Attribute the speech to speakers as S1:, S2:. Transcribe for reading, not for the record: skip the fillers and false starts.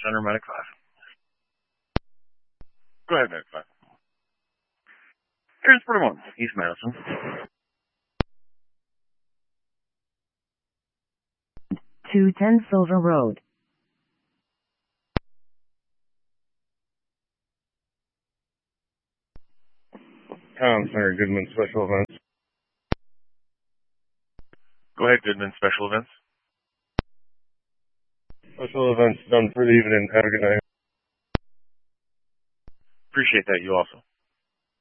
S1: Center, Medic 5. Go ahead, Medic 5. Transport 1, East Madison.
S2: 210 Silver Road.
S3: Town Center, Goodman Special Events.
S1: Go ahead, Goodman Special Events.
S3: Special Events done for the evening. Have a good night.
S1: Appreciate that, you also.